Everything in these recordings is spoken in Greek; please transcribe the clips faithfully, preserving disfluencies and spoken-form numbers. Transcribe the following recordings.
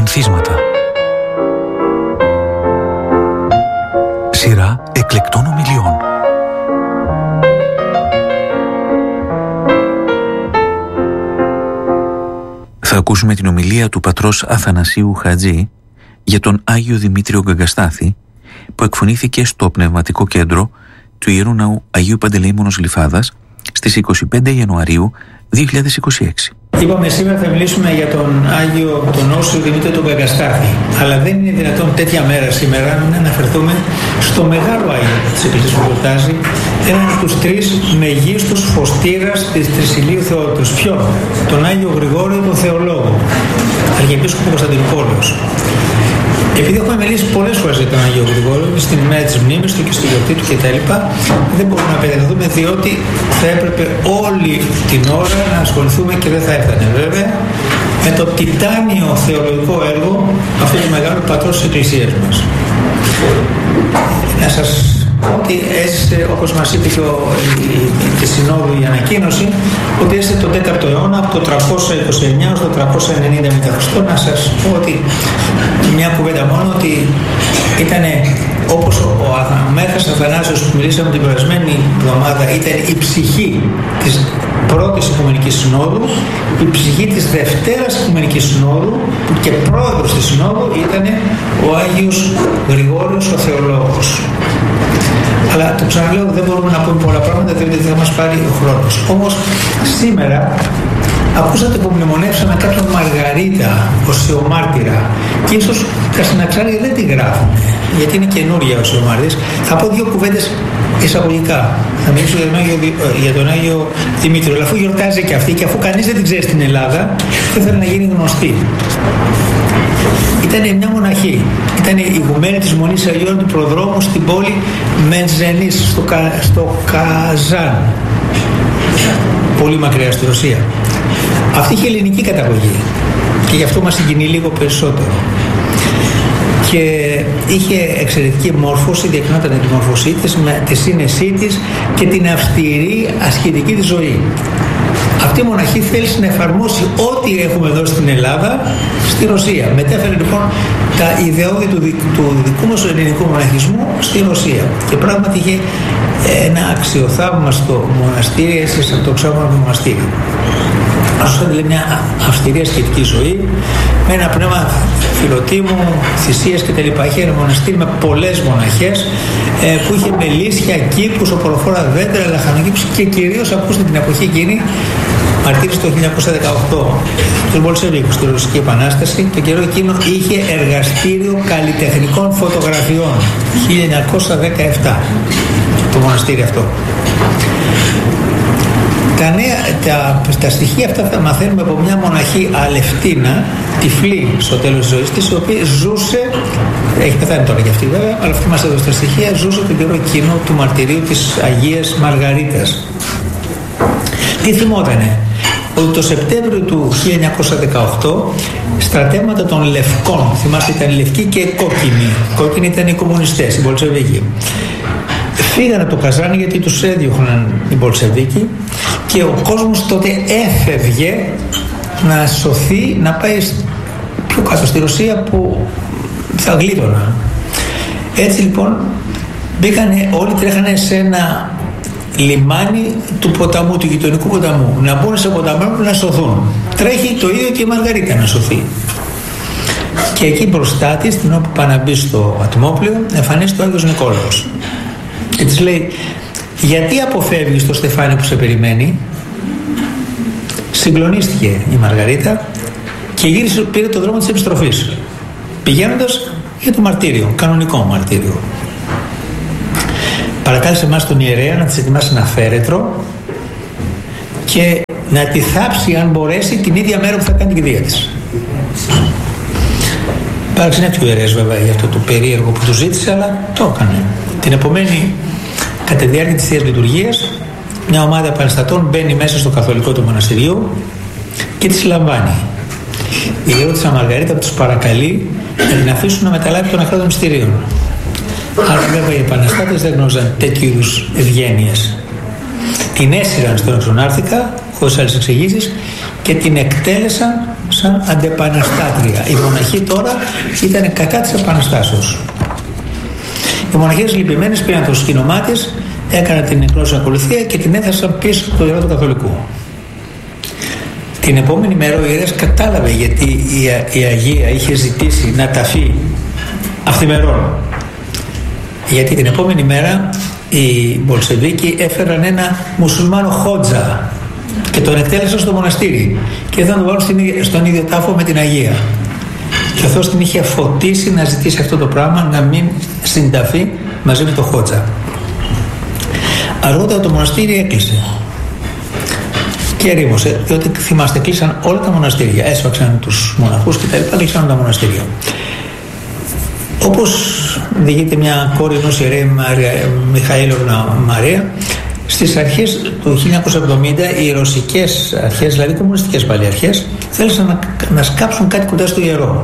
Ανθίσματα. Σειρά εκλεκτών ομιλιών. Θα ακούσουμε την ομιλία του πατρός Αθανασίου Χατζή για τον Άγιο Δημήτριο Γκαγκαστάθη, που εκφωνήθηκε στο Πνευματικό Κέντρο του Ιερού Ναού Αγίου Παντελεήμονος Γλυφάδας στις είκοσι πέντε Ιανουαρίου δύο χιλιάδες είκοσι έξι. Είπαμε σήμερα θα μιλήσουμε για τον Άγιο, τον Όσιο Δημήτριο τον Γκαγκαστάθη. Αλλά δεν είναι δυνατόν τέτοια μέρα σήμερα να αναφερθούμε στο μεγάλο Άγιο της Εκκλησίας που γιορτάζει, έναν από τους τρεις μεγίστους φωστήρας της Τρισηλίου Θεότητος. Ποιον? Τον Άγιο Γρηγόριο τον Θεολόγο, Αρχιεπίσκοπο Κωνσταντινούπολεως. Επειδή έχουμε μιλήσει πολλές φορές για τον Άγιο Γρηγόριο, στην ημέρα της μνήμης του και στη γιορτή του κτλ., δεν μπορούμε να περιλαμβάνουμε, διότι θα έπρεπε όλη την ώρα να ασχοληθούμε και δεν θα έφτανε βέβαια με το τιτάνιο θεολογικό έργο αυτού του μεγάλου πατρός της Εκκλησίας μας. Να σας πω ότι έζησε, όπως μας είπε και ο, η, τη Συνόδου η ανακοίνωση, ότι έζησε τον τέταρτο αιώνα από το τριακόσια είκοσι εννιά έως το τριακόσια ενενήντα μετά Χριστό. Να σας πω ότι μια κουβέντα μόνο, ότι ήταν όπως ο, ο Μέθας Αθανάσιος που μιλήσαμε την περασμένη εβδομάδα, ήταν η ψυχή της πρώτης Οικουμενικής Συνόδου, η ψυχή της Δευτέρας Οικουμενικής Συνόδου και πρόεδρος της Συνόδου ήταν ο Άγιος Γρηγόριος ο Θεολόγος. Αλλά το ξαναλέω, δεν μπορούμε να πούμε πολλά πράγματα διότι θα μας πάρει ο χρόνος. Όμως σήμερα ακούσατε που μνημονεύσαμε κάποιον Μαργαρίτα ως θεομάρτυρα και ίσως Κασταναξάρη δεν τη γράφουν γιατί είναι καινούρια ο θεομάρτυρης. Θα πω δύο κουβέντες εισαγωγικά. Θα μιλήσω για τον Άγιο, για τον Άγιο Δημήτριο. Αλλά αφού γιορτάζει και αυτή και αφού κανείς δεν την ξέρει στην Ελλάδα, δεν ήθελε να γίνει γνωστή. Ήταν μια μοναχή. Ήταν η ηγουμένη της Μονής Αγίων του Προδρόμου στην πόλη Μεντζενής, στο, Κα, στο Καζάν. Πολύ μακριά στη Ρωσία. Αυτή είχε ελληνική καταγωγή και γι' αυτό μας συγκινεί λίγο περισσότερο. Και είχε εξαιρετική μόρφωση, διακρινόταν τη μόρφωσή της με τη σύνεσή της και την αυστηρή ασχετική της ζωή. Αυτή η μοναχή θέλησε να εφαρμόσει ό,τι έχουμε εδώ στην Ελλάδα στη Ρωσία. Μετέφερε λοιπόν τα ιδεώδη του, δι, του δικού μας ελληνικού μοναχισμού στη Ρωσία. Και πράγματι είχε ένα αξιοθαύμαστο μοναστήρι, έστειλε από το ξάγωνο μοναστήρι. Όσο δηλαδή μια αυστηρή ασχετική ζωή, με ένα πνεύμα φιλοτίμου, θυσίας κτλ. Είχε ένα μοναστήρι με πολλές μοναχές ε, που είχε μελίσια, κήπους, οποροφόρα δέντρα, λαχανοκήπους και κυρίως, ακούστε, την εποχή εκείνη μαρτύρησε το χίλια εννιακόσια δεκαοκτώ τους Μπολσεβίκους στη Ρωσική Επανάσταση. Το καιρό εκείνο είχε εργαστήριο καλλιτεχνικών φωτογραφιών, χίλια εννιακόσια δεκαεπτά το μοναστήρι αυτό. Τα, νέα, τα, τα στοιχεία αυτά θα μαθαίνουμε από μια μοναχή Αλευτίνα, τυφλή στο τέλος της ζωής της, η οποία ζούσε, έχει πεθάνει τώρα και αυτή βέβαια, αλλά αυτή μας έδωσε τα στοιχεία, ζούσε τον καιρό εκείνο του μαρτυρίου της Αγίας Μαργαρίτας. Τι θυμότανε? Ότι το Σεπτέμβριο του χίλια εννιακόσια δεκαοκτώ στρατεύματα των Λευκών, θυμάστε ήταν λευκοί και κόκκινοι, κόκκινοι ήταν οι κομμουνιστές, οι Μπολσεβίκοι, φύγανε από το Καζάνι γιατί τους έδιωχναν οι Μπολσεβίκοι και ο κόσμος τότε έφευγε να σωθεί, να πάει πιο κάτω στη Ρωσία που θα γλίτωναν. Έτσι λοιπόν μπήκανε, όλοι τρέχανε σε ένα λιμάνι του ποταμού, του γειτονικού ποταμού, να μπουν σε ποταμό να σωθούν. Τρέχει το ίδιο και η Μαργαρίτα να σωθεί. Και εκεί μπροστά της, την ώρα που πάνε να μπει στο ατμόπλιο, εμφανίζεται ο Άγιος Νικόλαος. Και της λέει, γιατί αποφεύγεις το στεφάνι που σε περιμένει? Συγκλονίστηκε η Μαργαρίτα και γύρισε, πήρε το δρόμο της επιστροφής, πηγαίνοντας για το μαρτύριο, κανονικό μαρτύριο. Παρακάλεσε εμάς τον ιερέα να της ετοιμάσει ένα φέρετρο και να τη θάψει αν μπορέσει την ίδια μέρα που θα κάνει την κηδεία της. Υπάρξει ένα πιο ιερέας βέβαια για αυτό το περίεργο που του ζήτησε, αλλά το έκανε. Την επομένη, κατά τη διάρκεια της Θείας Λειτουργίας, μια ομάδα επαναστατών μπαίνει μέσα στο καθολικό του μοναστηριού και τη συλλαμβάνει. Η ιερότισσα Μαργαρίτα τους παρακαλεί να την αφήσουν να μεταλάβει τον αχρό των μυστηρίων. Αλλά βέβαια οι επαναστάτες δεν γνώριζαν τέτοιου είδους ευγένειες. Την έσυραν στον Εξονάρθηκα, χωρίς άλλες εξηγήσεις, και την εκτέλεσαν σαν αντεπαναστάτρια. Η μοναχή τώρα ήταν κατά της επαναστάσεως. Οι μοναχές λυπημένες πήραν το σκήνωμά της, έκαναν την νεκρόζουσα ακολουθία και την έθεσαν πίσω από το ιερό του Καθολικού. Την επόμενη μέρα ο ιερέας κατάλαβε γιατί η, η Αγία είχε ζητήσει να ταφεί αυθημερών. Γιατί την επόμενη μέρα οι Μπολσεβίκοι έφεραν ένα μουσουλμάνο χότζα και τον εκτέλεσαν στο μοναστήρι και ήθελαν να τον βάλουν στον ίδιο τάφο με την Αγία. Και ο Θεός την είχε φωτίσει να ζητήσει αυτό το πράγμα, να μην συνταφεί μαζί με το χότζα. Αργότερα το μοναστήρι έκλεισε και ερήμωσε, διότι θυμάστε, κλείσαν όλα τα μοναστήρια, έσφαξαν τους μοναχούς και τα λοιπά, κλείσαν τα μοναστήρια. Όπως διηγείται μια κόρη ενός ιερέα Μιχαήλωνα Μαρία, στις αρχές του χίλια εννιακόσια εβδομήντα οι ρωσικές αρχές, δηλαδή κομμουνιστικές πάλι αρχές, θέλησαν να, να σκάψουν κάτι κοντά στο ιερό.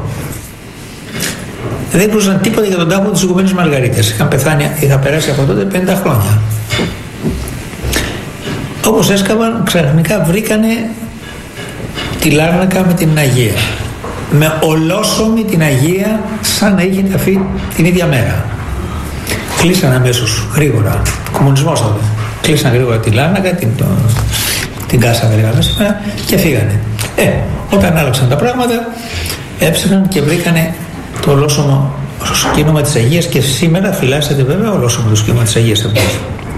Δεν κρούσαν τίποτα για τον τάφο της Ηγουμένης Μαργαρίτας. Είχαν πεθάνει, είχα περάσει από τότε πενήντα χρόνια. Όπως έσκαβαν, ξαφνικά βρήκανε τη Λάρνακα με την Αγία. Με ολόσωμη την Αγία, σαν να είχε ταφεί την ίδια μέρα. Κλείσαν αμέσως, γρήγορα. Κομμουνισμός τότε. Κλείσαν γρήγορα τη Λάρνακα, την, το, την κάσα γρήγορα μέσα και φύγανε. Ε, όταν άλλαξαν τα πράγματα, έψαχναν και βρήκανε το ολόσωμο σκήνομα της Αγίας και σήμερα φυλάσσεται βέβαια ολόσωμο το σκήνομα της Αγίας αυτής.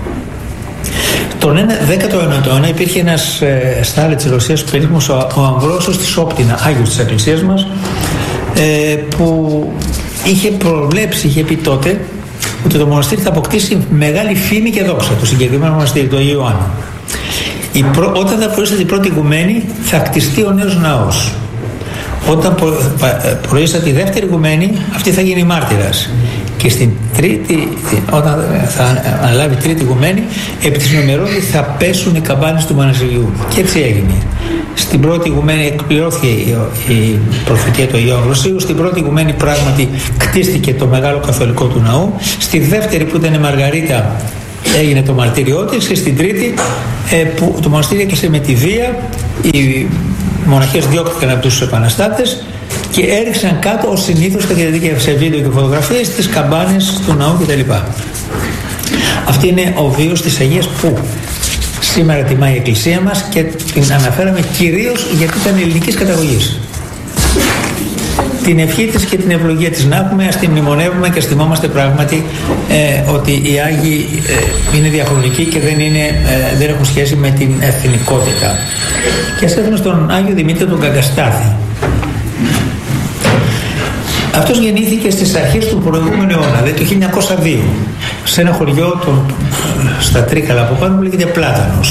Τον δέκατο ένατο αιώνα υπήρχε ένας ε, στάρι της Ρωσίας περίφημος, ο, ο Αμβρόσιος της Όπτινα, Άγιος της Εκκλησίας μας, ε, που είχε προβλέψει, είχε πει τότε ότι το μοναστήρι θα αποκτήσει μεγάλη φήμη και δόξα, το συγκεκριμένο μοναστήρι, το Ιωάννου. Η προ, όταν θα προείσταται η πρώτη ηγουμένη θα κτιστεί ο νέος ναός. Όταν προείσταται η δεύτερη ηγουμένη, αυτή θα γίνει μάρτυρας. Και στην τρίτη, όταν θα αναλάβει η τρίτη ηγουμένη, επί της νομερόδη θα πέσουν οι καμπάνες του μοναστηριού. Και έτσι έγινε. Στην πρώτη ηγουμένη εκπληρώθηκε η προφητεία του Αγίου Αμβροσίου. Στην πρώτη ηγουμένη πράγματι κτίστηκε το μεγάλο καθολικό του ναού. Στη δεύτερη, που ήταν η Μαργαρίτα, έγινε το μαρτύριό της. Και στην τρίτη, που το μοναστήρι έκλεισε με τη βία, οι μοναχές διώχθηκαν από τους επαναστάτες και έριξαν κάτω ως συνήθως, κατά τη διάρκεια σε βίντεο και φωτογραφίες, τις καμπάνες του ναού κτλ. Αυτή είναι ο βίος της Αγίας που σήμερα τιμάει η Εκκλησία μας και την αναφέραμε κυρίως γιατί ήταν ελληνικής καταγωγής. Την ευχή της και την ευλογία της να έχουμε, ας την μνημονεύουμε και ας θυμόμαστε πράγματι ε, ότι οι Άγιοι ε, είναι διαχρονικοί και δεν, είναι, ε, δεν έχουν σχέση με την εθνικότητα. Και ας έρθουμε στον Άγιο Δημήτριο τον Γκαγκαστάθη. Αυτός γεννήθηκε στις αρχές του προηγούμενου αιώνα, δηλαδή το χίλια εννιακόσια δύο, σε ένα χωριό τον, στα Τρίκαλα από πάνω που λέγεται Πλάτανος.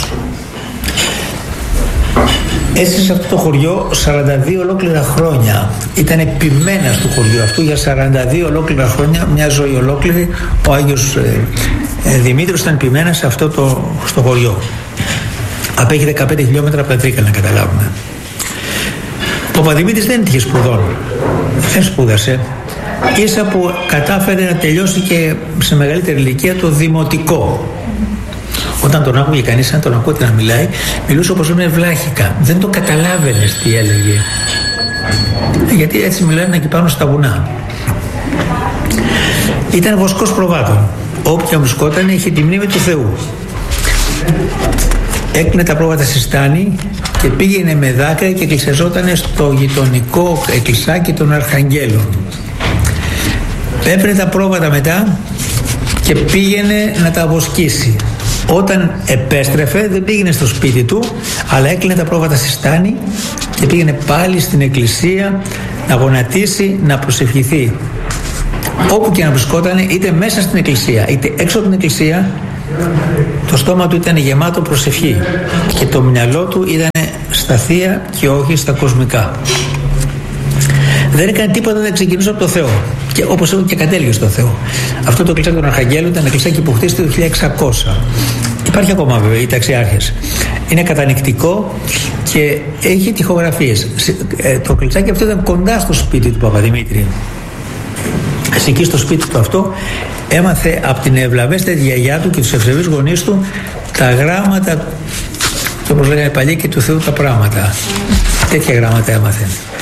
Έζησε σε αυτό το χωριό σαράντα δύο ολόκληρα χρόνια. Ήταν επιμένας του χωριού αυτού για σαράντα δύο ολόκληρα χρόνια, μια ζωή ολόκληρη. Ο Άγιος ε, ε, Δημήτριος ήταν επιμένας σε αυτό το στο χωριό. Απέχει δεκαπέντε χιλιόμετρα από τα Τρίκαλα, να καταλάβουμε. Ο Παπαδημήτρης δεν έτυχε σπουδών. Δεν σπούδασε. Ίσα που κατάφερε να τελειώσει και σε μεγαλύτερη ηλικία το δημοτικό. Όταν τον άκουγε κανείς, αν τον ακούτε να μιλάει, μιλούσε όπως είναι βλάχικα. Δεν το καταλάβαινες τι έλεγε. Γιατί έτσι μιλάνε εκεί πάνω στα βουνά. Ήταν βοσκός προβάτων. Όποια βρισκόταν είχε τη μνήμη του Θεού. Έκλεινε τα πρόβατα στη στάνη και πήγαινε με δάκρυα και εκκλησιαζόταν στο γειτονικό εκκλησάκι των Αρχαγγέλων. Έπαιρνε τα πρόβατα μετά και πήγαινε να τα βοσκήσει. Όταν επέστρεφε δεν πήγαινε στο σπίτι του, αλλά έκλεινε τα πρόβατα στη στάνη και πήγαινε πάλι στην εκκλησία να γονατίσει, να προσευχηθεί. Όπου και να βρισκόταν, είτε μέσα στην εκκλησία είτε έξω από την εκκλησία, το στόμα του ήταν γεμάτο προσευχή και το μυαλό του ήταν στα θεία και όχι στα κοσμικά. Δεν έκανε τίποτα, δεν ξεκινούσε από το Θεό. Και όπως είπα, και κατέληγε στο Θεό. Αυτό το κλεισάκι των Αρχαγγέλων ήταν ένα κλεισάκι που χτίστηκε το χίλια εξακόσια. Υπάρχει ακόμα βέβαια, οι ταξιάρχες. Είναι κατανοητικό και έχει τοιχογραφίες. Το κλεισάκι αυτό ήταν κοντά στο σπίτι του Παπαδημήτρη. Εκεί στο σπίτι του αυτό έμαθε από την ευλαβέστερη γιαγιά του και τους ευσεβείς γονείς του τα γράμματα, και όπως λέγανε παλιοί, και του Θεού τα πράγματα. Τέτοια γράμματα έμαθε.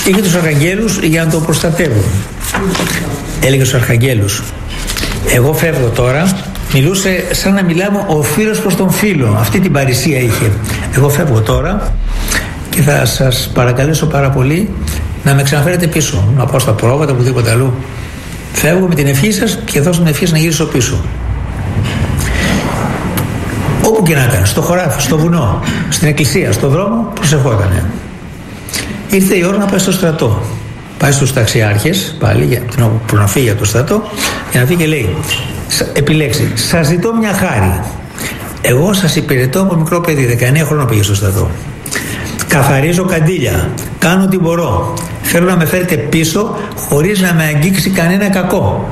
είχε τους αρχαγγέλους για να το προστατεύουν. Έλεγε στους αρχαγγέλους, εγώ φεύγω τώρα. Μιλούσε σαν να μιλάμε ο φίλος προς τον φίλο. Αυτή την παρησία είχε. Εγώ φεύγω τώρα και θα σας παρακαλέσω πάρα πολύ να με ξαναφέρετε πίσω. Να πάω στα πρόβατα, οπουδήποτε αλλού. Φεύγω με την ευχή σας και δώσω την ευχή σας να γυρίσω πίσω. Όπου και να ήταν, στο χωράφι, στο βουνό, στην εκκλησία, στο δρόμο, προσευχότανε. Ήρθε η ώρα να πάει στο στρατό. Πάει στους ταξιάρχες, πάλι, για που να φύγει από το στρατό, για να φύγει και λέει, επιλέξει, σας ζητώ μια χάρη. Εγώ σας υπηρετώ από μικρό παιδί, δεκαεννέα χρόνια πήγε στο στρατό. Καθαρίζω καντήλια, κάνω ό,τι μπορώ. Θέλω να με φέρετε πίσω χωρίς να με αγγίξει κανένα κακό.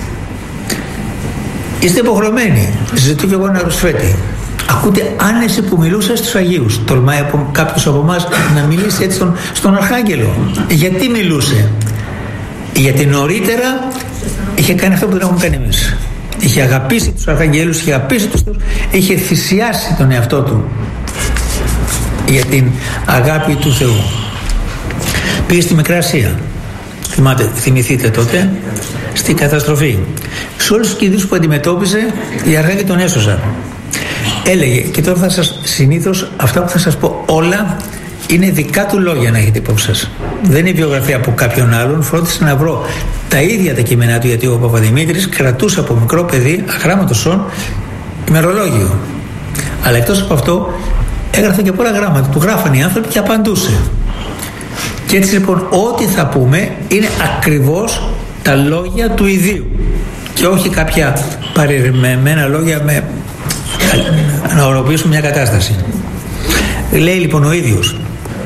Είστε υποχρεωμένοι. Ζητώ κι εγώ ένα ρουσφέτη. Ακούτε άνεση που μιλούσα στους Αγίους. Τολμάει από κάποιος από εμάς να μιλήσει έτσι στον, στον Αρχάγγελο. Γιατί μιλούσε? Γιατί νωρίτερα είχε κάνει αυτό που δεν έχουμε κάνει εμείς. Είχε αγαπήσει τους Αρχαγγέλους, είχε αγαπήσει τους Θεούς, είχε θυσιάσει τον εαυτό του για την αγάπη του Θεού. Πήγε στη Μικρά Ασία. Θυμάται, θυμηθείτε τότε, στη καταστροφή. Σε όλους τους κινδύνους που αντιμετώπιζε, οι αρχάγγελοι τον έσωσαν. Έλεγε, και τώρα θα σας, συνήθως αυτά που θα σας πω όλα είναι δικά του λόγια, να έχετε υπόψη σας. Δεν είναι βιογραφία από κάποιον άλλον. Φρόντισα να βρω τα ίδια τα κείμενά του, γιατί ο Παπαδημήτρης κρατούσε από μικρό παιδί, αγράμματο σον, ημερολόγιο. Αλλά εκτός από αυτό έγραφε και πολλά γράμματα. Του γράφανε οι άνθρωποι και απαντούσε. Και έτσι λοιπόν ό,τι θα πούμε είναι ακριβώς τα λόγια του ιδίου και όχι κάποια παρερμεμένα λόγια με... να οροποιήσουμε μια κατάσταση. Λέει λοιπόν ο ίδιος,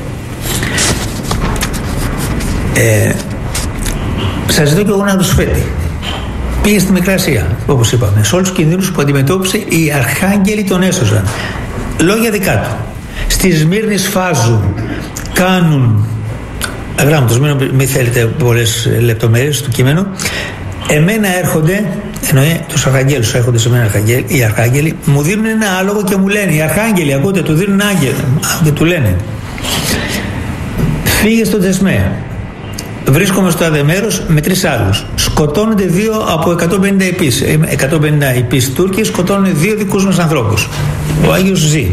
ε, σας ζητώ και εγώ να τους φέτη. Πήγε στη Μικρά Ασία, όπως είπαμε. Σε όλους τους κινδύνους που αντιμετώπισε, οι αρχάγγελοι τον έσωσαν. Λόγια δικά του. Στη Σμύρνη σφάζουν, κάνουν, αγράμματος, μην, μην θέλετε πολλές λεπτομέρειες του κείμενου. Εμένα έρχονται, εννοεί τους αρχαγγέλους, έρχονται σε μένα οι αρχάγγελοι, μου δίνουν ένα άλογο και μου λένε, οι αρχάγγελοι, ακούτε, του δίνουν άγγελο και του λένε, φύγε στο Τεσμέ. Βρίσκομαι στο άδε μέρος με τρεις άλλους. Σκοτώνονται δύο από εκατόν πενήντα υπείς. εκατόν πενήντα υπείς Τούρκοι σκοτώνουν δύο δικούς μας ανθρώπους. Ο Άγιος ζει.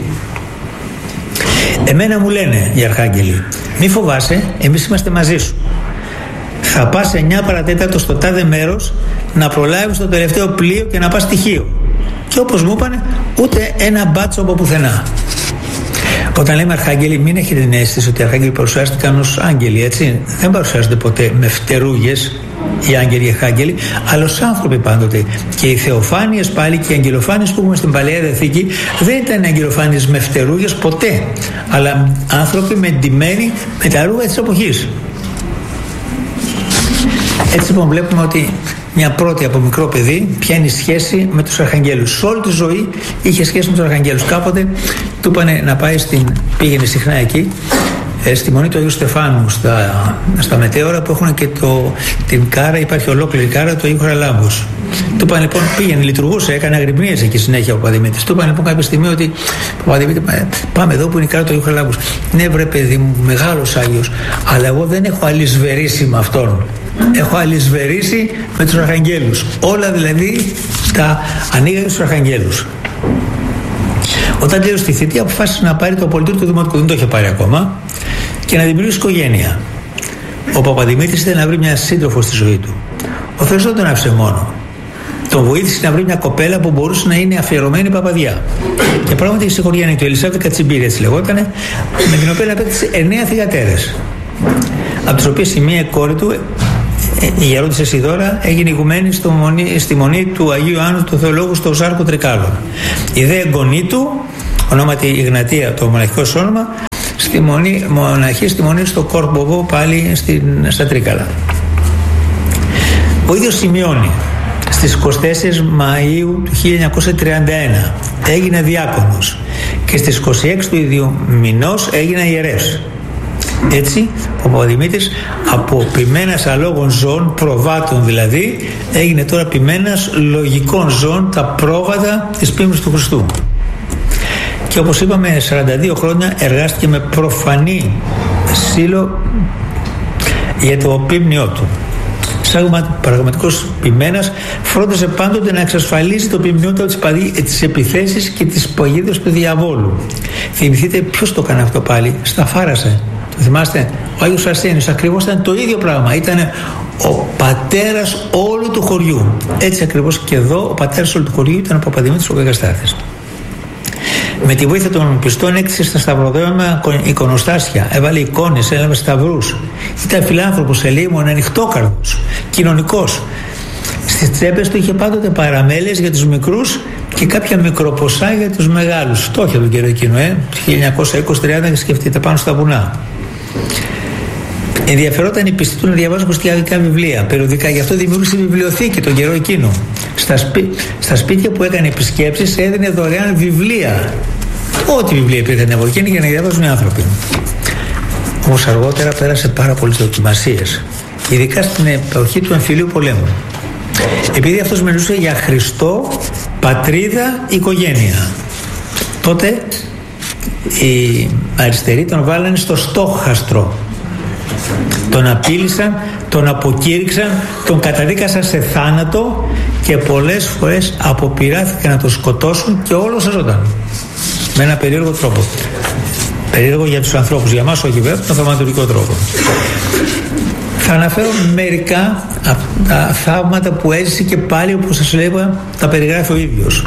Εμένα μου λένε οι αρχάγγελοι, μη φοβάσαι, εμείς είμαστε μαζί σου. Θα πας εννιά παρατέταρτο στο τάδε μέρος να προλάβεις το τελευταίο πλοίο και να πας στοιχείο. Και όπως μου είπανε, ούτε ένα μπάτσο από πουθενά. Όταν λέμε αρχάγγελοι, μην έχετε την αίσθηση ότι οι αρχάγγελοι παρουσιάστηκαν ως άγγελοι, έτσι. Δεν παρουσιάζονται ποτέ με φτερούγες οι άγγελοι οι αρχάγγελοι, αλλά ως άνθρωποι πάντοτε. Και οι θεοφάνειες πάλι και οι αγγελοφάνειες που έχουμε στην Παλαιά Διαθήκη δεν ήταν αγγελοφάνειες με φτερούγες ποτέ, αλλά άνθρωποι με ντυμένοι με τα ρούχα της εποχής. Έτσι λοιπόν βλέπουμε ότι μια πρώτη από μικρό παιδί πιάνει σχέση με τους αρχαγγέλους. Σε όλη τη ζωή είχε σχέση με τους αρχαγγέλους. Κάποτε του είπανε να πάει στην... πήγαινε συχνά εκεί, στη Μονή του Αγίου Στεφάνου, στα, στα μετέωρα που έχουν και το, την κάρα, υπάρχει ολόκληρη κάρα του Αγίου Χαραλάμπους. Του είπαν λοιπόν, πήγαινε, λειτουργούσε, έκανε αγρυπνίες εκεί συνέχεια ο Παπαδημήτρης. Του είπαν λοιπόν κάποια στιγμή ότι Παπαδημήτρη, πάμε εδώ που είναι η κάρα του Αγίου Χαραλάμπους. Ναι, βρε παιδί μου, μεγάλος Άγιος, αλλά εγώ δεν έχω αλυσβερίσει με αυτόν. Έχω αλυσβερίσει με τους αρχαγγέλους. Όλα δηλαδή τα ανοίγανε στους αρχαγγέλους. Όταν τέλος στη θητεία αποφάσισε να πάρει το πολιτήριο του Δημοτικού, δεν το είχε πάρει ακόμα, και να δημιουργήσει οικογένεια. Ο Παπαδημήτρης ήθελε να βρει μια σύντροφο στη ζωή του. Ο Θεός δεν τον άφησε μόνο. Τον βοήθησε να βρει μια κοπέλα που μπορούσε να είναι αφιερωμένη παπαδιά. Και πράγματι η οικογένεια του, η Ελισάβετ Κατσιμπήρη, έτσι λεγότανε, με την οποία απέκτησε εννέα θυγατέρες. Από τις οποίες η μία κόρη του, η Γερόντισσα Ισιδώρα, έγινε ηγουμένη στο μονή, στη μονή του Αγίου Άννου του Θεολόγου στο Ζάρκο Τρικάλων. Η δε εγγονή του, ονόματι Ιγνατία, το μοναχικό όνομα, στη μονή, μοναχή στη μονή στο Κορμποβό, πάλι στην, στα Τρίκαλα. Ο ίδιος σημειώνει, στις είκοσι τέσσερις Μαΐου του χίλια εννιακόσια τριάντα ένα έγινε διάκονος και στις είκοσι έξι του ίδιου μηνός έγινε ιερεύς. Έτσι, ο Παπαδημήτρης από ποιμένας αλόγων ζώων, προβάτων δηλαδή, έγινε τώρα ποιμένας λογικών ζώων, τα πρόβατα της ποίμνης του Χριστού. Και όπως είπαμε, σαράντα δύο χρόνια εργάστηκε με προφανή ζήλο για το πίμνιό του. Σαν πραγματικός ποιμένας, φρόντιζε πάντοτε να εξασφαλίσει το ποιμνιό του από τις επιθέσεις και τις παγίδες του διαβόλου. Θυμηθείτε ποιος το έκανε αυτό πάλι? Σταφάρασε. Το θυμάστε? Ο Άγιος Αρσένιος. Ακριβώς ήταν το ίδιο πράγμα. Ήταν ο πατέρας όλου του χωριού. Έτσι ακριβώς και εδώ ο πατέρας όλου του χωριού ήταν ο Παπαδημήτρης ο Γαγκαστάθης. Με τη βοήθεια των πιστών έκτισε στα σταυροδρόμια εικονοστάσια, έβαλε εικόνες, έλαβε σταυρούς. Ήταν φιλάνθρωπος, ελεήμων, ανοιχτόκαρδος, κοινωνικός. Στις τσέπες του είχε πάντοτε παραμέλειες για τους μικρούς και κάποια μικροποσά για τους μεγάλους. Φτώχεια τον καιρό εκείνο, ε, χίλια εννιακόσια είκοσι τριάντα, και σκεφτείτε, πάνω στα βουνά. Ενδιαφερόταν οι πιστοί του να διαβάζουν χριστιανικά βιβλία, περιοδικά, γι' αυτό δημιούργησε βιβλιοθήκη τον καιρό εκείνο. Στα, σπί... Στα σπίτια που έκανε επισκέψεις έδινε δωρεάν βιβλία. Ό,τι βιβλία υπήρχαν από εκείνη για να διαβάζουν οι άνθρωποι. Όμως αργότερα πέρασε πάρα πολλές δοκιμασίες, ειδικά στην εποχή του εμφυλίου πολέμου. Επειδή αυτός μιλούσε για Χριστό, πατρίδα, οικογένεια. Τότε οι αριστεροί τον βάλανε στο στόχαστρο. Τον απείλησαν, τον αποκήρυξαν, τον καταδίκασαν σε θάνατο και πολλές φορές αποπειράθηκαν να τον σκοτώσουν και όλος σώζονταν. Με ένα περίεργο τρόπο. Περίεργο για τους ανθρώπους, για μας όχι βέβαια, με θαυματουργικό τρόπο. Θα αναφέρω μερικά από τα θαύματα που έζησε και πάλι, όπως σας λέγα, τα περιγράφει ο ίδιος.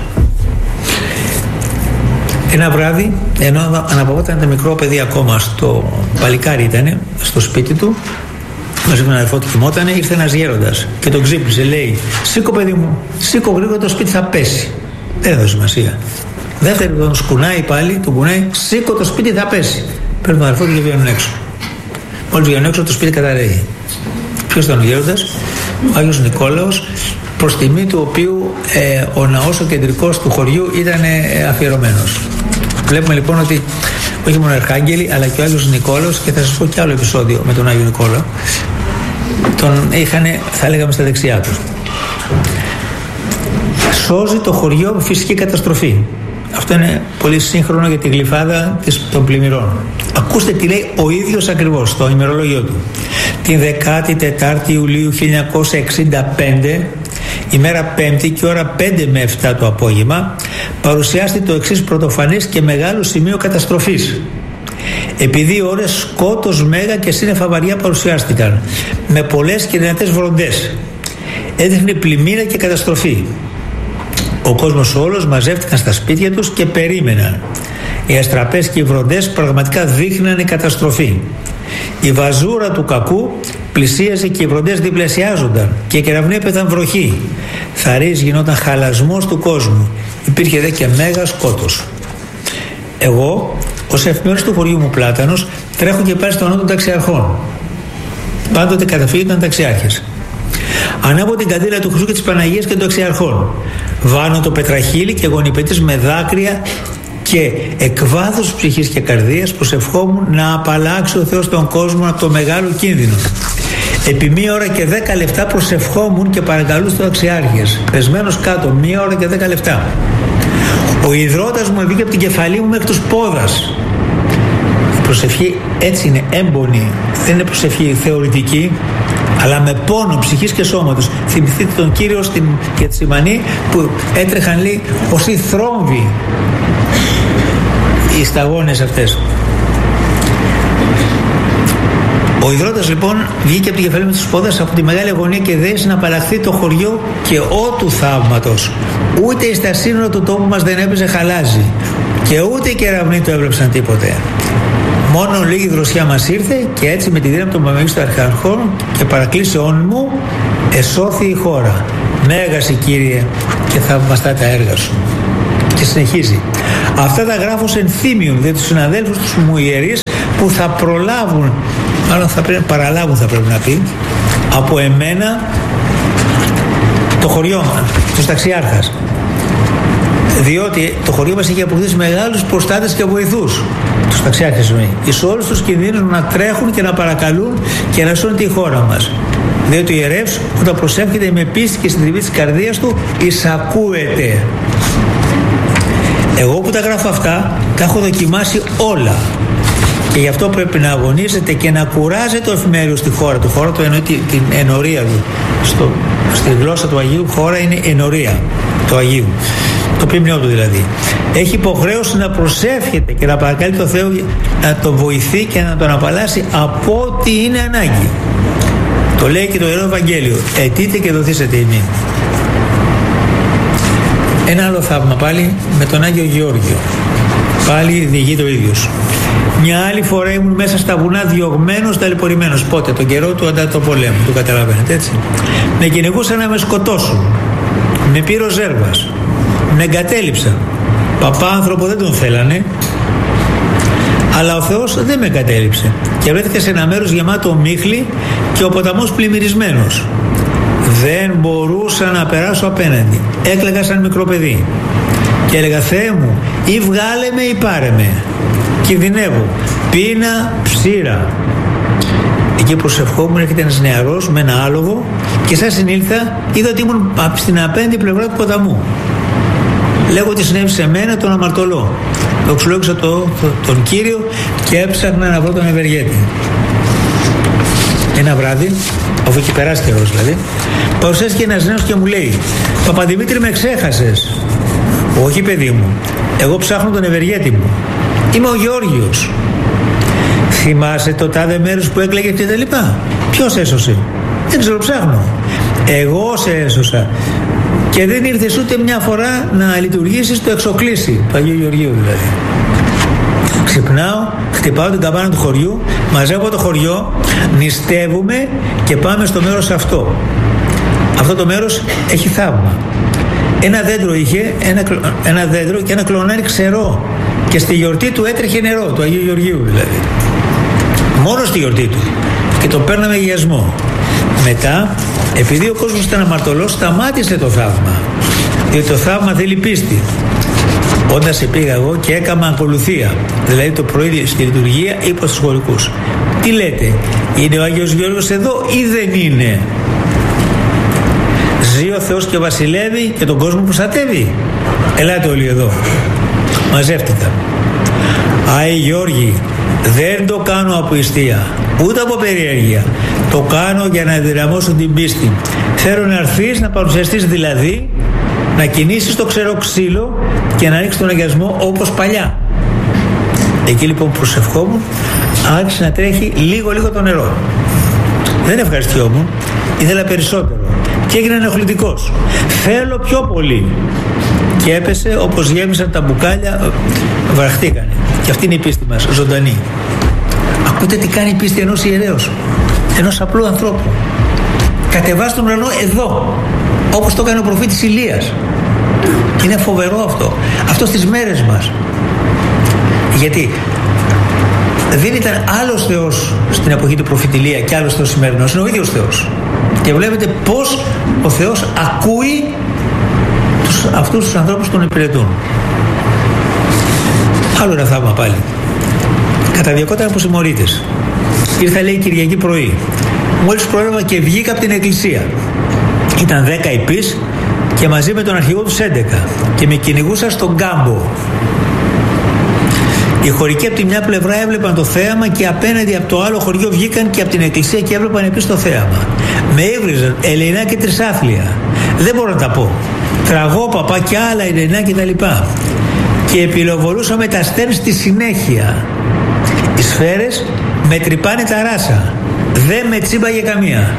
Ένα βράδυ, ενώ αναπαυόταν ένα μικρό παιδί ακόμα, στο παλικάρι ήτανε, στο σπίτι του, μαζί με τον αδερφό του κοιμότανε, ήρθε ένας γέροντας και τον ξύπνησε, λέει: «Σήκω παιδί μου, σήκω γρήγορα, το σπίτι θα πέσει». Δεν έδωσε σημασία. Δεύτερη τον σκουνάει πάλι, τον κουνάει: «Σήκω, το σπίτι θα πέσει». Παίρνει τον αδερφό του και βγαίνουν έξω. Μόλις βγαίνουν έξω, το σπίτι καταραίει. Ποιος ήταν ο γέροντας? Ο Άγιος Νικόλαος, προς τιμή του οποίου ε, ο ναός ο κεντρικός του χωριού ήταν ε, αφιερωμένος. Βλέπουμε λοιπόν ότι όχι μόνο Αρχάγγελοι, αλλά και ο Άγιος Νικόλαος, και θα σας πω κι άλλο επεισόδιο με τον Άγιο Νικόλαο, τον είχαν, θα λέγαμε, στα δεξιά τους. Σώζει το χωριό από φυσική καταστροφή. Αυτό είναι πολύ σύγχρονο για τη γλυφάδα των πλημμυρών. Ακούστε τι λέει ο ίδιος ακριβώς στο ημερολόγιο του. Την δεκάτη τετάρτη Ιουλίου χίλια εννιακόσια εξήντα πέντε, ημέρα Πέμπτη και ώρα πέντε με επτά το απόγευμα, παρουσιάστηκε το εξής πρωτοφανές και μεγάλο σημείο καταστροφής. Επί δύο ώρες σκότος, μέγα και σύννεφα βαριά παρουσιάστηκαν, με πολλές και δυνατές βροντές. Έδειχνε πλημμύρα και καταστροφή. Ο κόσμος όλος μαζεύτηκαν στα σπίτια τους και περίμεναν. Οι αστραπές και οι βροντές πραγματικά δείχνανε καταστροφή. Η βαζούρα του κακού πλησίαζε και οι βροντές διπλασιάζονταν και οι κεραυνοί έπαιζαν βροχή. Θαρής γινόταν χαλασμός του κόσμου. Υπήρχε δε και μέγα σκότος. Εγώ, ως εφημερίδας του χωριού μου Πλάτανος, τρέχω και πάλι στον νόμο των ταξιαρχών. Πάντοτε καταφύγει ήταν ταξιάρχες. Ανάβω την καντήλα του Χρυσού και της Παναγίας και των ταξιαρχών. Βάνω το πετραχύλι και γονιπετής με δάκρυα και εκ βάθους ψυχής και καρδίας προσευχόμουν να απαλλάξει ο Θεός τον κόσμο από το μεγάλο κίνδυνο. Επί μία ώρα και δέκα λεπτά προσευχόμουν και παρακαλούσα τους αξιάρχες, πεσμένος κάτω, μία ώρα και δέκα λεπτά. Ο ιδρώτας μου βγήκε από την κεφαλή μου μέχρι τους πόδας. Η προσευχή έτσι είναι έμπονη, δεν είναι προσευχή θεωρητική, αλλά με πόνο ψυχής και σώματος. Θυμηθείτε τον Κύριο στην Γετσιμανή που έτρεχαν λέει ως οι θρόμβοι οι σταγόνες αυτές. Ο ιδρώτας λοιπόν βγήκε από την κεφαλή με τους πόδας από τη μεγάλη αγωνία και δέησε να απαλλαχθεί το χωριό και ό του θαύματος. Ούτε στα σύνορα του τόπου μας δεν έπαιζε χαλάζι και ούτε οι κεραυνοί το έβλεψαν τίποτε. Μόνο λίγη δροσιά μας ήρθε και έτσι με τη δύναμη των Παπαμαγίστων Αρχαρχών και παρακλήσεών μου εσώθη η χώρα. Μέγασε Κύριε και θαυμαστά τα έργα σου. Και συνεχίζει. Αυτά τα γράφω σε ενθύμιον για τους συναδέλφους τους μου ιερείς που θα προλάβουν, μάλλον θα πρέπει, παραλάβουν θα πρέπει να πει, από εμένα το χωριό μας, τους ταξιάρχας. Διότι το χωριό μας έχει αποκτήσει μεγάλους προστάτες και βοηθούς, τους ταξιάρχες μου, εις όλους τους κινδύνους να τρέχουν και να παρακαλούν και να σώνουν τη χώρα μας. Διότι ο ιερεύς όταν προσεύχεται με πίστη και συντριβή της καρδίας του εισακούεται. Εγώ που τα γράφω αυτά τα έχω δοκιμάσει όλα Και γι' αυτό πρέπει να αγωνίζεται και να κουράζεται ο εφημέριος στη χώρα του. Χώρα του εννοεί την ενορία του. Στο, στη γλώσσα του Αγίου, χώρα είναι ενορία του Αγίου. Το ποιμνιό του δηλαδή. Έχει υποχρέωση να προσεύχεται και να παρακαλεί το Θεό να τον βοηθεί και να τον απαλλάσει από ό,τι είναι ανάγκη. Το λέει και το Ιερό Ευαγγέλιο. Αιτείτε και δοθήσετε ημί. Ένα άλλο θαύμα πάλι με τον Άγιο Γεώργιο. Πάλι διηγείται ο ίδιος. Μια άλλη φορά ήμουν μέσα στα βουνά διωγμένος, ταλαιπωρημένος. Πότε? Τον καιρό του αντά το πολέμου. Το καταλαβαίνετε έτσι. Με κυνηγούσαν να με σκοτώσουν. Με πήρε ο Ζέρβας. Με εγκατέλειψαν. Παπά άνθρωπο δεν τον θέλανε. Αλλά ο Θεός δεν με εγκατέλειψε. Και βρέθηκα σε ένα μέρος γεμάτο μίχλη και ο ποταμός πλημμυρισμένος. Δεν μπορούσα να περάσω απέναντι. Έκλαιγα σαν μικρό παιδί. Και έλεγα, Θεέ μου, ή βγάλε με ή πάρε με. Κινδυνεύω. Πείνα, ψήρα. Εκεί προσευχόμουν, έρχεται ένας νεαρός με ένα άλογο και σαν συνήλθα είδα ότι ήμουν στην απέναντι πλευρά του ποταμού. Λέγω ότι συνέβη σε μένα, τον αμαρτωλό. Δοξολόγησα το, το, τον Κύριο και έψαχνα να βρω τον ευεργέτη. Ένα βράδυ, αφού έχει περάσει καιρός δηλαδή, παρουσιάστηκε ένας νέος και μου λέει, Παπαδημήτρη, με ξέχασες? Όχι, παιδί μου, εγώ ψάχνω τον ευεργέτη μου. Είμαι ο Γεώργιος. Θυμάσαι το τάδε μέρος που έκλαιγε και τα λοιπά? Ποιος έσωσε? Δεν ξέρω, ψάχνω. Εγώ σε έσωσα. Και δεν ήρθες ούτε μια φορά να λειτουργήσεις το εξοκλήσι του Αγίου Γεωργίου δηλαδή. Ξυπνάω, χτυπάω την καμπάνα του χωριού, μαζεύω το χωριό, νηστεύουμε και πάμε στο μέρος αυτό. Αυτό το μέρος έχει θαύμα. Ένα δέντρο είχε, ένα, ένα δέντρο και ένα κλονάρι ξερό. Και στη γιορτή του έτρεχε νερό, του Αγίου Γεωργίου δηλαδή. Μόνο στη γιορτή του. Και το παίρναμε γιασμό. Μετά, επειδή ο κόσμος ήταν αμαρτωλός, σταμάτησε το θαύμα. Διότι το θαύμα θέλει πίστη. Όντας πήγα εγώ και έκανα ακολουθία. Δηλαδή το πρωί στη λειτουργία είπα στους χωρικούς, τι λέτε, είναι ο Άγιος Γεώργιος εδώ ή δεν είναι? Ζει ο Θεός και βασιλεύει και τον κόσμο προστατεύει? Ελάτε όλοι εδώ. Μαζεύτηκαν. Άι Γιώργη, δεν το κάνω από ιστία, ούτε από περιέργεια. Το κάνω για να ενδυναμώσω την πίστη. Θέλω να έρθεις να παρουσιαστείς, δηλαδή να κινήσεις το ξερό ξύλο και να ανοίξεις τον αγιασμό όπως παλιά. Εκεί λοιπόν προσευχόμουν, άρχισε να τρέχει λίγο λίγο το νερό. Δεν ευχαριστιόμουν, ήθελα περισσότερο και έγινα ενοχλητικός. Θέλω πιο πολύ. Και έπεσε, όπως γέμισαν τα μπουκάλια, βραχτήκανε. Και αυτή είναι η πίστη μας, ζωντανή. Ακούτε τι κάνει η πίστη ενός ιερέως, ενός απλού ανθρώπου. Κατεβάζει τον ουρανό εδώ, όπως το έκανε ο προφήτης Ηλίας. Είναι φοβερό αυτό. Αυτό στις μέρες μας. Γιατί δεν ήταν άλλος Θεός στην εποχή του προφήτη Ηλία και άλλος Θεός σημερινός. Είναι ο ίδιος Θεός. Και βλέπετε πως ο Θεός ακούει τους, αυτούς τους ανθρώπους τον υπηρετούν. Άλλο ένα θαύμα πάλι. Καταδιακόταν από συμμορίτες. Ήρθα, λέει, Κυριακή πρωί. Μόλις προέβαλα και βγήκα από την εκκλησία. Ήταν δέκα υπείς και μαζί με τον αρχηγό τους έντεκα και με κυνηγούσαν στον κάμπο. Οι χωρικοί από τη μια πλευρά έβλεπαν το θέαμα και απέναντι από το άλλο χωριό βγήκαν και από την εκκλησία και έβλεπαν επίσης το θέαμα. Με ύβριζαν ελεηνά και τρισάθλια. Δεν μπορώ να τα πω. Τραγόπαπα και άλλα ελεηνά και τα λοιπά. Και επιλοβολούσαμε τα στέρν στη συνέχεια. Οι σφαίρες με τρυπάνε τα ράσα. Δεν με τσίμπαγε καμία.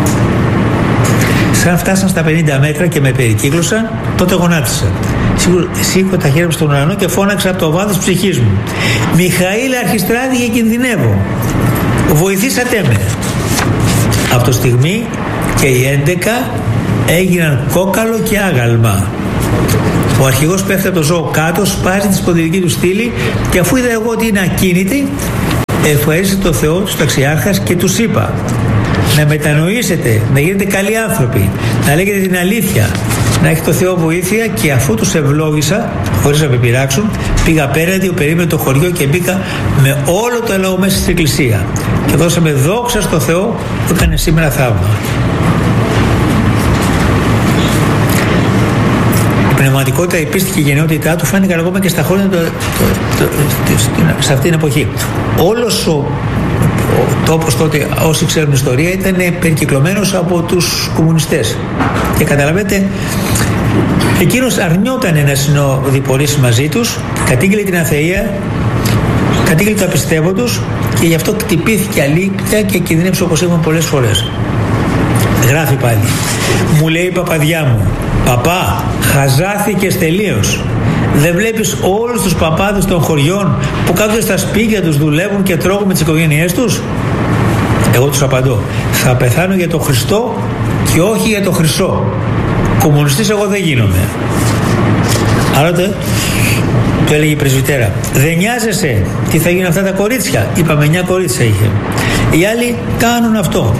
Σαν φτάσαν στα πενήντα μέτρα και με περικύκλωσαν, τότε γονάτισα. Σήκω τα χέρια μου στον ουρανό και φώναξα από το βάθος ψυχής μου. Μιχαήλ Αρχιστράτη, και κινδυνεύω. Βοηθήσατε με. Από το στιγμή και οι έντεκα έγιναν κόκαλο και άγαλμα. Ο αρχηγός πέφτει από το ζώο κάτω, σπάζει τη σπονδυλική του στήλη και αφού είδα εγώ ότι είναι ακίνητη, ευχαρίστησε το Θεό του ταξιάρχας και τους είπα να μετανοήσετε, να γίνετε καλοί άνθρωποι, να λέγετε την αλήθεια, να έχει το Θεό βοήθεια. Και αφού τους ευλόγησα, χωρίς να με πειράξουν, πήγα απέναντι, περίμενε το χωριό και μπήκα με όλο το λαό μέσα στην εκκλησία και δώσαμε δόξα στο Θεό που έκανε σήμερα θαύμα. πνευματικότητα, η πίστη και η γενναιότητά του φάνηκαν ακόμα και στα χρόνια το, το, το, το, σε αυτή την εποχή. Όλος ο, ο τόπος τότε, όσοι ξέρουν ιστορία, ήταν περικυκλωμένος από τους κομμουνιστές. Και καταλαβαίνετε, εκείνος αρνιόταν να συνοδηπορήσει μαζί τους, κατήγγειλε την αθεία, κατήγγειλε το απιστεύω τους και γι' αυτό κτυπήθηκε αλήθεια και κινδύνεψε, όπως είπαμε, πολλές φορές. Γράφει πάλι. Μου λέει η παπαδιά μου, παπά, χαζάθηκες τελείως. Δεν βλέπεις όλους τους παπάδες των χωριών που κάθονται στα σπίτια τους, δουλεύουν και τρώγουν με τις οικογένειές τους? Εγώ τους απαντώ, θα πεθάνω για τον Χριστό και όχι για τον Χρυσό. Κομμουνιστής εγώ δεν γίνομαι. Άλλοτε του έλεγε η πρεσβυτέρα, δεν νοιάζεσαι τι θα γίνουν αυτά τα κορίτσια? Είπαμε εννιά κορίτσια είχε. Οι άλλοι κάνουν αυτό.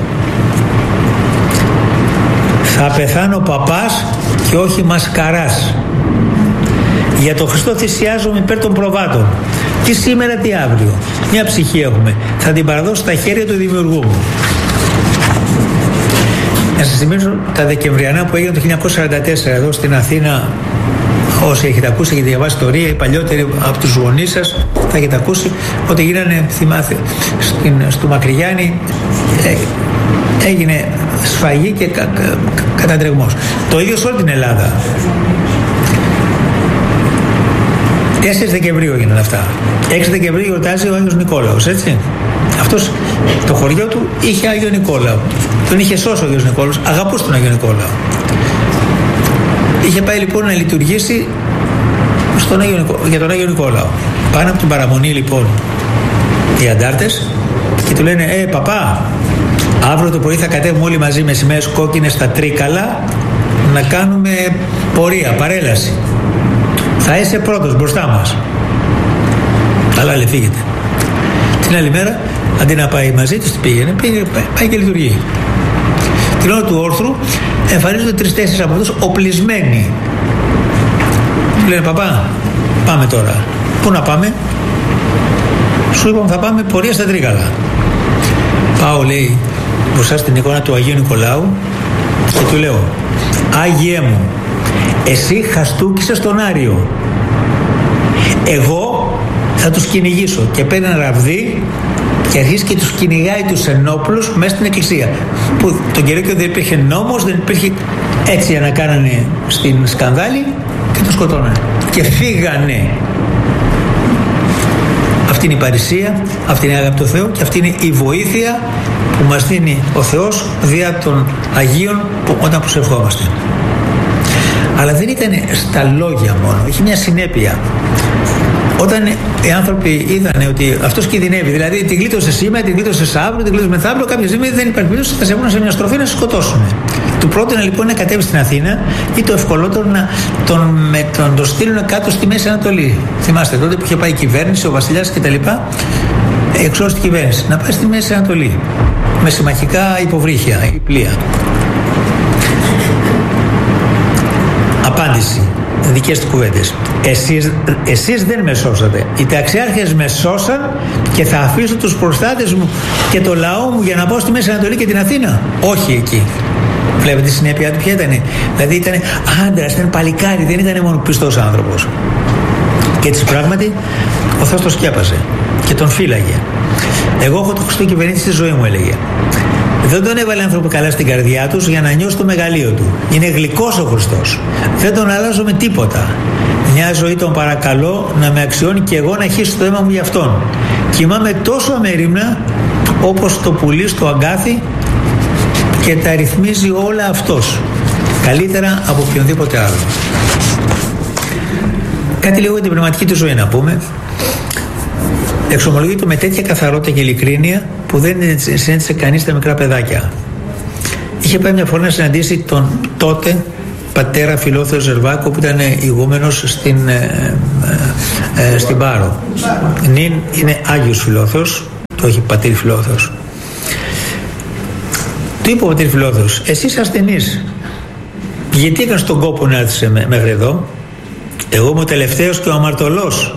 Θα πεθάνω παπάς και όχι μασκαράς. Για τον Χριστό θυσιάζομαι υπέρ των προβάτων. Τι σήμερα τι αύριο. Μια ψυχή έχουμε. Θα την παραδώσω στα χέρια του Δημιουργού μου. Να σας θυμίσω τα Δεκεμβριανά που έγιναν το χίλια εννιακόσια σαράντα τέσσερα εδώ στην Αθήνα. Όσοι έχετε ακούσει, έχετε διαβάσει ιστορία, οι παλιότεροι από τους γονείς σας θα έχετε ακούσει ότι γίνανε, θυμάστε, στην, στο Μακρυγιάννη ε, έγινε σφαγή και κα, κα, κα, καταντρεγμός. Το ίδιο σε όλη την Ελλάδα. τέσσερις Δεκεμβρίου έγιναν αυτά. έξι Δεκεμβρίου γιορτάζει ο Άγιος Νικόλαος, έτσι. Αυτός το χωριό του είχε Άγιο Νικόλαο. Τον είχε σώσει ο Άγιος Νικόλαος, αγαπούσε τον Άγιο Νικόλαο. Είχε πάει λοιπόν να λειτουργήσει στον Άγιο, για τον Άγιο Νικόλαο. Πάνω από την παραμονή λοιπόν οι αντάρτες και του λένε «Ε, παπά, αύριο το πρωί θα κατέβουμε όλοι μαζί με σημαίες κόκκινες στα Τρίκαλα να κάνουμε πορεία, παρέλαση. Θα είσαι πρώτος μπροστά μας». Αλλά λέει φύγετε. Την άλλη μέρα, αντί να πάει μαζί τους, πήγαινε, πήγαινε, πάει και λειτουργεί. Την ώρα του όρθρου εμφανίζονται τρεις-τέσσερις από αυτούς οπλισμένοι. Του λένε «Παπά, πάμε τώρα». «Πού να πάμε?» «Σου είπαμε θα πάμε πορεία στα Τρίκαλα». Πάω, λέει, μπροστά στην εικόνα του Αγίου Νικολάου και του λέω «Άγιέ μου, εσύ χαστούκισες τον Άριο. Εγώ θα τους κυνηγήσω». Και παίρνει ένα ραβδί και αρχίζει και τους κυνηγάει τους ενόπλους μέσα στην εκκλησία. Που τον καιρό και δεν υπήρχε νόμος, δεν υπήρχε, έτσι να κάνανε στην σκανδάλη και τους σκοτώνανε. Και φύγανε. Αυτή είναι η παρησία, αυτή είναι η αγάπη του Θεού και αυτή είναι η βοήθεια που μας δίνει ο Θεός δια των Αγίων που, όταν προσευχόμαστε. Αλλά δεν ήταν στα λόγια μόνο, είχε μια συνέπεια. Όταν οι άνθρωποι είδαν ότι αυτός κινδυνεύει, δηλαδή την γλίτωσε σήμερα, την γλίτωσε αύριο, την γλίτωσε μεθαύριο, κάποια στιγμή δεν υπάρχει περίπτωση, θα σε βγουν σε μια στροφή να σε σκοτώσουν. Του πρότεινα λοιπόν να κατέβει στην Αθήνα ή το ευκολότερο να τον, με, τον, τον στείλουν κάτω στη Μέση Ανατολή. Θυμάστε τότε που είχε πάει η κυβέρνηση, ο βασιλιάς κτλ. Εξώς την κυβέρνηση. Να πάει στη Μέση Ανατολή με συμμαχικά υποβρύχια ή πλοία. Απάντηση. Δικές του κουβέντες. Εσείς, εσείς δεν με σώσατε. Οι ταξιάρχες με σώσαν και θα αφήσω τους προστάτες μου και το λαό μου για να πάω στη Μέση Ανατολή και την Αθήνα. Όχι εκεί. Βλέπετε τη συνέπεια του ποια ήταν. Δηλαδή ήταν άντρας, ήταν παλικάρι, δεν ήταν μόνο πιστός άνθρωπος. Και έτσι πράγματι ο Θεός το σκέπασε και τον φύλαγε. Εγώ έχω το Χριστό κυβερνήτη στη ζωή μου, έλεγε. Δεν τον έβαλε άνθρωπο καλά στην καρδιά τους για να νιώσει το μεγαλείο του. Είναι γλυκός ο Χριστός. Δεν τον αλλάζω με τίποτα. Μια ζωή τον παρακαλώ να με αξιώνει και εγώ να χύσω το αίμα μου για αυτόν. Κοιμάμαι τόσο αμερίμνα όπως το πουλί στο αγκάθι και τα ρυθμίζει όλα αυτός. Καλύτερα από οποιονδήποτε άλλο. Κάτι λίγο για την πνευματική του ζωή να πούμε. Εξομολογείται με τέτοια καθαρότητα και ειλικρίνεια που δεν συνέντησε κανείς τα μικρά παιδάκια. Είχε πάει μια φορά να συναντήσει τον τότε πατέρα Φιλόθεο Ζερβάκο που ήταν ηγούμενος στην, ε, ε, ε, στην Πάρο. Νυν είναι Άγιος Φιλόθεος, το έχει πατήρ Φιλόθεος. Του είπε ο πατήρ Φιλόθεος, εσύ είσαι ασθενής, γιατί έκανες τον κόπο να έρθεις μέχρι εδώ? Εγώ είμαι ο τελευταίος και ο αμαρτωλός.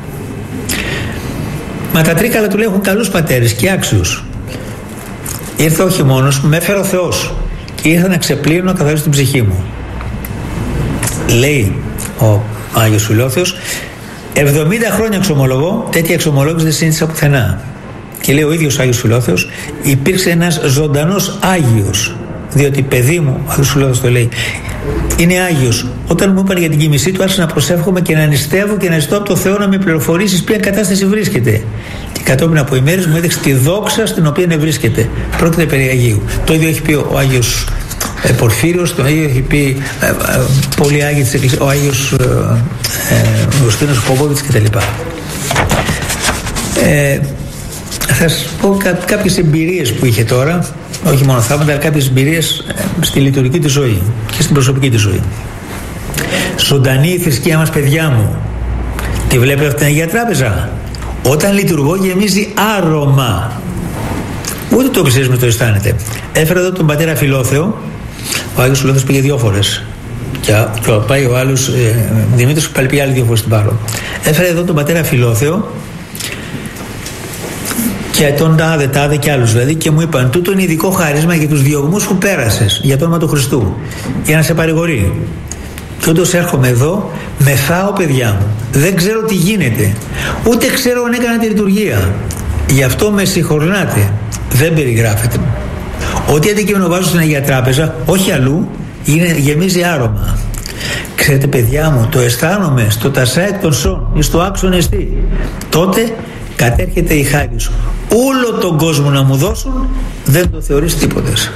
Μα τα Τρίκαλα του λέει έχουν καλούς πατέρες και άξιους. Ήρθε όχι μόνος μου, με έφερε ο Θεός και ήρθα να ξεπλύνω να καθαρίσω την ψυχή μου. Λέει, ο Άγιος Φιλόθεος. εβδομήντα χρόνια εξομολογώ, τέτοια εξομολόγηση δεν συνήθισα πουθενά. Και λέει ο ίδιος Άγιος Φιλόθεος, υπήρξε ένας ζωντανός Άγιος, διότι παιδί μου, ο Άγιος Φιλόθεος το λέει, είναι Άγιος. Όταν μου είπαν για την κοιμησή του, άρχισα να προσεύχομαι και να νηστεύω και να ζητώ από το Θεό να με πληροφορήσει ποια κατάσταση βρίσκεται. Και κατόπιν από ημέρες μου έδειξε τη δόξα στην οποία βρίσκεται. Πρόκειται περί Αγίου. Το ίδιο έχει πει ο Άγιος ε, Πορφύριος, το ίδιο έχει πει ε, ε, πολλοί Άγιοι της Εκκλησίας, ο Άγιος Αυγουστίνος Ποπόβιτς κτλ. Ε, θα σας πω κά, κάποιες εμπειρίες που είχε τώρα, όχι μόνο θαύματα, αλλά κάποιες εμπειρίες στη λειτουργική της ζωή και στην προσωπική της ζωή. Ζωντανή η θρησκεία μας, παιδιά μου. Τη βλέπετε από την Αγία Τράπεζα? Όταν λειτουργώ γεμίζει άρωμα. Ούτε το ξέρεις με το αισθάνεται. Έφερα εδώ τον πατέρα Φιλόθεο. Ο Άγιος Φιλόθεος πήγε δύο φορές. Και, και πάει ο άλλος ε, Δημήτρης που πάλι πήγε άλλη δύο φορές στην Πάρο. Έφερα εδώ τον πατέρα Φιλόθεο και τον τάδε, τάδε και άλλους δηλαδή, και μου είπαν: τούτο είναι ειδικό χάρισμα για τους διωγμούς που πέρασες για το όνομα του Χριστού, για να σε παρηγορεί. Και όντως έρχομαι εδώ, μεθάω, παιδιά μου. Δεν ξέρω τι γίνεται. Ούτε ξέρω αν έκανα τη λειτουργία. Γι' αυτό με συγχωρνάτε. Δεν περιγράφεται. Ό,τι αντικείμενο βάζω στην Αγία Τράπεζα, όχι αλλού, είναι, γεμίζει άρωμα. Ξέρετε, παιδιά μου, το αισθάνομαι στο τασάικ των σών ή στο άξον εστί. Τότε κατέρχεται η χάρη σου. Όλο τον κόσμο να μου δώσουν, δεν το θεωρείς τίποτες.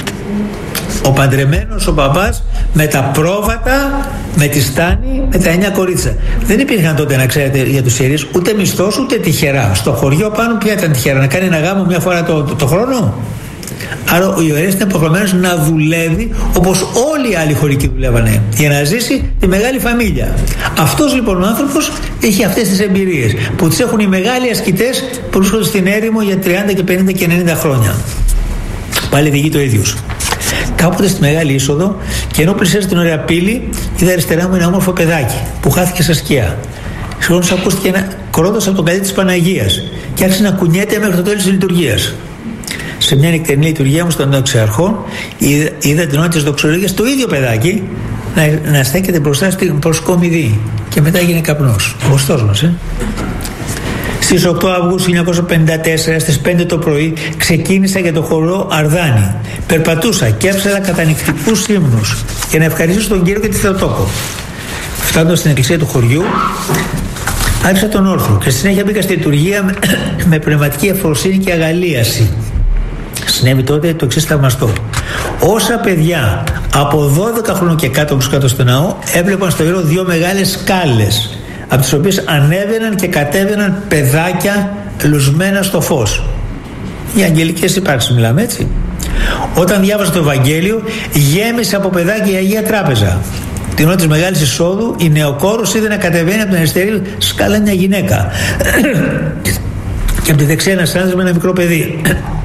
Ο παντρεμένος ο παπάς με τα πρόβατα, με τη στάνη, με τα εννιά κορίτσα. Δεν υπήρχαν τότε, να ξέρετε, για τους ιερείς ούτε μισθός ούτε τυχερά. Στο χωριό πάνω ποια ήταν τυχερά? Να κάνει ένα γάμο μια φορά το, το, το χρόνο. Άρα ο ιερέας ήταν υποχρεωμένος να δουλεύει όπως όλοι οι άλλοι χωρικοί δουλεύανε, για να ζήσει τη μεγάλη φαμίλια. Αυτός λοιπόν ο άνθρωπος έχει αυτές τις εμπειρίες που τις έχουν οι μεγάλοι ασκητές που βρίσκονται στην έρημο για τριάντα και πενήντα και ενενήντα χρόνια. Πάλι διηγεί το ίδιος. Κάποτε στη Μεγάλη Είσοδο, και ενώ πλησίαζε την ωραία πύλη, είδα αριστερά μου ένα όμορφο παιδάκι που χάθηκε στα σκιά. Συγχρόνως ακούστηκε ένα κρότος από τον παιδί της Παναγίας και άρχισε να κουνιέται μέχρι το τέλος της λειτουργίας. Σε μια νυχτερινή λειτουργία μου στον Δοξιαρχών, είδα, είδα την ώρα της δοξολογίας το ίδιο παιδάκι να, να στέκεται μπροστά στην προσκόμιδη. Και μετά έγινε καπνός. Ο γοστός μας, ε. Στις οκτώ Αυγούστου χίλια εννιακόσια πενήντα τέσσερα, στις πέντε το πρωί, ξεκίνησα για το χορό Αρδάνη. Περπατούσα και έψαλα κατανυκτικούς ύμνους για να ευχαριστήσω τον Κύριο και τη Θεοτόκο. Φτάνοντας στην εκκλησία του χωριού, άρχισα τον όρθρο και στη συνέχεια μπήκα στη λειτουργία με, με πνευματική ευφροσύνη και αγαλίαση. Συνέβη τότε το εξής θαυμαστό. Όσα παιδιά από δώδεκα χρόνων και κάτω προς κάτω στο ναό έβλεπαν στο ιερό δύο μεγάλες σκάλες, από τις οποίες ανέβαιναν και κατέβαιναν παιδάκια λουσμένα στο φως. Οι αγγελικές υπάρξεις μιλάμε, έτσι. Όταν διάβασα το Ευαγγέλιο, γέμισε από παιδάκια η Αγία Τράπεζα. Την ώρα της Μεγάλης Εισόδου, η νεοκόρος είδε να κατεβαίνει από την αριστερή σκάλα μια γυναίκα και από τη δεξιά ένας άντρας με ένα μικρό παιδί.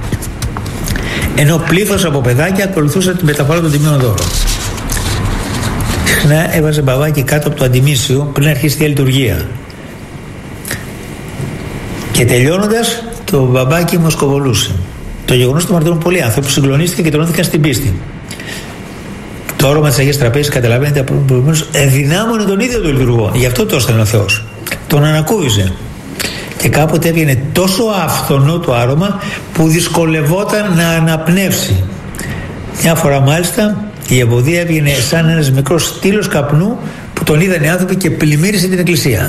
Ενώ πλήθος από παιδάκια ακολουθούσε τη μεταφορά των τιμίων δώρων. Συχνά έβαζε μπαβάκι κάτω από το αντιμήσιο πριν αρχίσει τη λειτουργία. Και τελειώνοντας, το μπαμπάκι μου σκοβολούσε. Το γεγονός του μαρτύρουν πολλοί άνθρωποι που συγκλονίστηκαν και τονώθηκαν στην πίστη. Το όρομα της Αγίας Τραπέζης, καταλαβαίνετε, προηγουμένως ενδυνάμωνε τον ίδιο τον λειτουργό. Γι' αυτό το έστελνε ο Θεός. Τον ανακούβιζε. Και κάποτε έβγαινε τόσο αυθονό το άρωμα που δυσκολευόταν να αναπνεύσει. Μια φορά μάλιστα η ευωδία έβγαινε σαν ένας μικρός στήλος καπνού που τον είδαν οι άνθρωποι και πλημμύρισε την εκκλησία.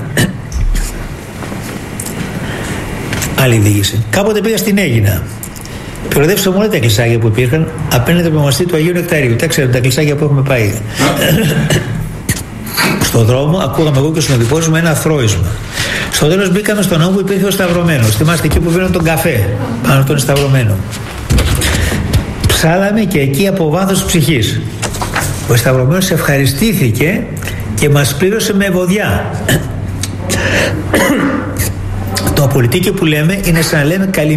Άλλη διήγηση. Κάποτε πήγα στην Αίγινα. Περιοδεύσαμε όλα τα εκκλησάκια που υπήρχαν απέναντι από το μοναστήρι του Αγίου Νεκταρίου. Τα ξέρετε, τα εκκλησάκια που έχουμε πάει. Στον δρόμο ακούγαμε εγώ και ο συνοδοιπός μου ένα θρώισμα. Στο τέλος μπήκαμε στον ναό που υπήρχε ο Σταυρωμένος. Θυμάστε εκεί που πήραν τον καφέ πάνω από τον Σταυρωμένο. Ψάλαμε και εκεί από βάθος ψυχής. Ο Σταυρωμένος ευχαριστήθηκε και μας πλήρωσε με ευωδιά. Το απολυτίκιο που λέμε είναι σαν να λέμε καλή